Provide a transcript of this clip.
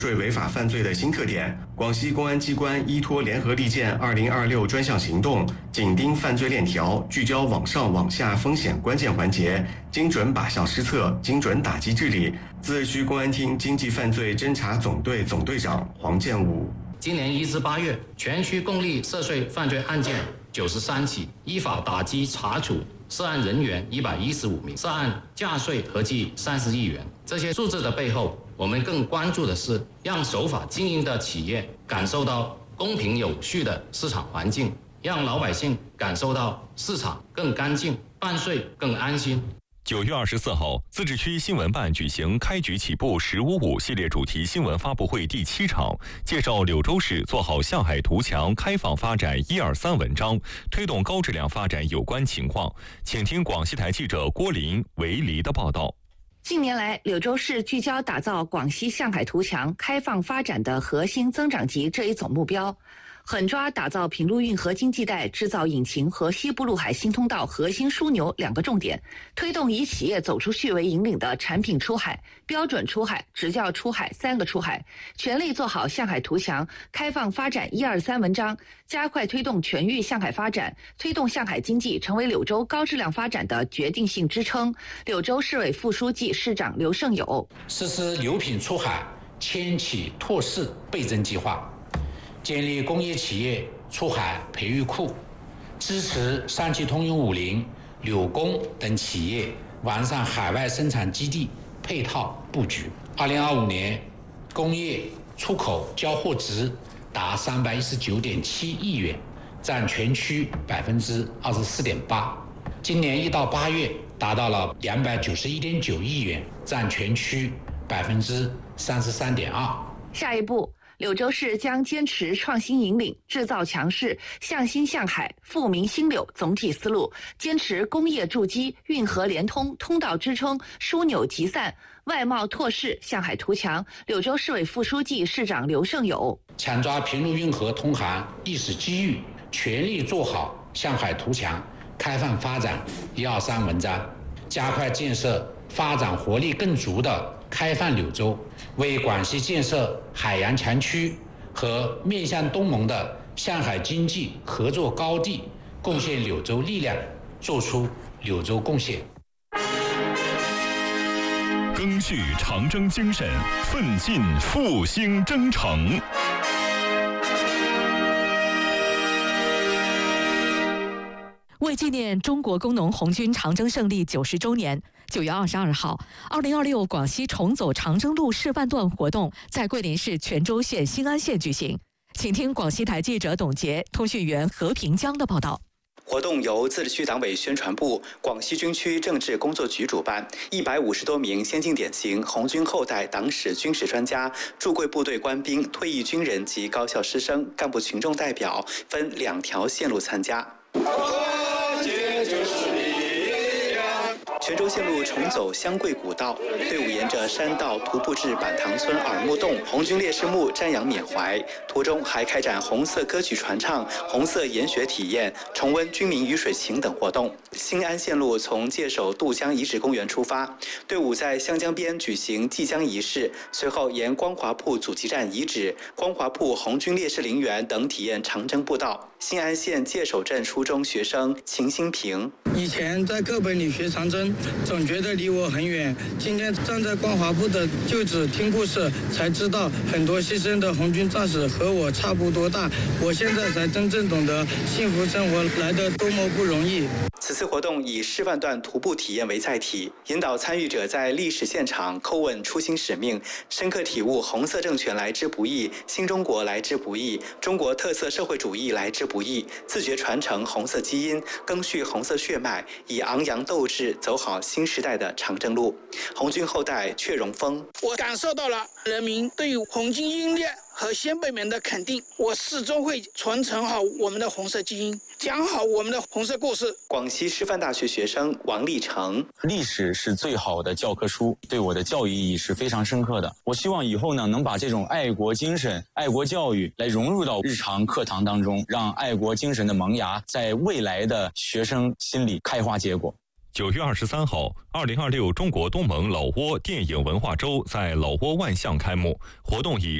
税违法犯罪的新特点，广西公安机关依托联合利剑2026专项行动，紧盯犯罪链条，聚焦网上网下风险关键环节，精准靶向施策，精准打击治理。自治区公安厅经济犯罪侦查总队总队长黄建武。 今年1至8月，全区共立涉税犯罪案件93起，依法打击查处涉案人员115名，涉案价税合计30亿元。这些数字的背后，我们更关注的是让守法经营的企业感受到公平有序的市场环境，让老百姓感受到市场更干净，办税更安心。 9月24号，自治区新闻办举行开局起步“1055”系列主题新闻发布会第7场，介绍柳州市做好向海图强开放发展123文章，推动高质量发展有关情况。请听广西台记者郭林、韦黎的报道。 近年来，柳州市聚焦打造广西向海图强开放发展的核心增长极这一总目标，狠抓打造平陆运河经济带制造引擎和西部陆海新通道核心枢纽2个重点，推动以企业走出去为引领的产品出海、标准出海、职教出海3个出海，全力做好向海图强开放发展123文章，加快推动全域向海发展，推动向海经济成为柳州高质量发展的决定性支撑。柳州市委副书记、市长刘胜友实施流品出海迁企拓市倍增计划，建立工业企业出海培育库，支持上汽通用50、柳工等企业完善海外生产基地配套布局。2025年，工业出口交货值达319.7亿元，占全区24.8%。今年1到8月达到了291.9亿元，占全区33.2%。 下一步，柳州市将坚持创新引领、制造强势、向新向海、富民新柳总体思路，坚持工业筑基、运河连通、通道支撑、枢纽集散、外贸拓市、向海图强。柳州市委副书记、市长刘胜友强抓平陆运河通航历史机遇，全力做好向海图强开放发展123文章，加快建设发展活力更足的开放柳州，为广西建设海洋强区和面向东盟的向海经济合作高地贡献柳州力量，做出柳州贡献。 赓续长征精神，奋进复兴征程。 为纪念中国工农红军长征胜利90周年，9月22号，2026广西重走长征路示范段活动在桂林市全州县新安县举行。请听广西台记者董洁、通讯员何平江的报道。 活动由自治区党委宣传部、广西军区政治工作局主办，150多名先进典型红军后代党史军事专家、驻桂部队官兵、退役军人及高校师生、干部群众代表分2条线路参加。全州线路重走湘桂古道，队伍沿着山道徒步至板塘村耳目洞红军烈士墓瞻仰缅怀，途中还开展红色歌曲传唱、红色研学体验、重温军民鱼水情等活动。新安线路从界首渡江遗址公园出发，队伍在湘江边举行祭江仪式，随后沿光华铺阻击战遗址、光华铺红军烈士陵园等体验长征步道。新安县界首镇初中学生秦新平： 以前在课本里学长征，总觉得离我很远，今天站在光华铺的旧址听故事，才知道很多牺牲的红军战士和我差不多大，我现在才真正懂得幸福生活来得多么不容易。 此次活动以示范段徒步体验为载体，引导参与者在历史现场叩问初心使命，深刻体悟红色政权来之不易，新中国来之不易，中国特色社会主义来之不易，自觉传承红色基因，赓续红色血脉，以昂扬斗志走好新时代的长征路。红军后代阙荣峰： 我感受到了人民对于红军英烈和先辈们的肯定，我始终会传承好我们的红色基因，讲好我们的红色故事。 广西师范大学学生王立成： 历史是最好的教科书，对我的教育意义是非常深刻的。我希望以后呢，能把这种爱国精神、爱国教育来融入到日常课堂当中，让爱国精神的萌芽在未来的学生心里开花结果。 9月23号，2026中国东盟老挝电影文化周在老挝万象开幕，活动以